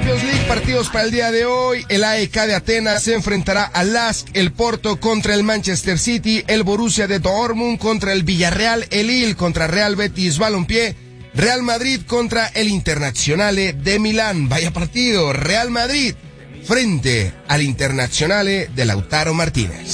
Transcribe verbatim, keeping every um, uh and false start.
Champions League, partidos para el día de hoy. El A E K de Atenas se enfrentará al L A S K, el Porto contra el Manchester City, el Borussia de Dortmund contra el Villarreal, el Lille contra Real Betis Balompié, Real Madrid contra el Internazionale de Milán. Vaya partido, Real Madrid frente al Internazionale de Lautaro Martínez.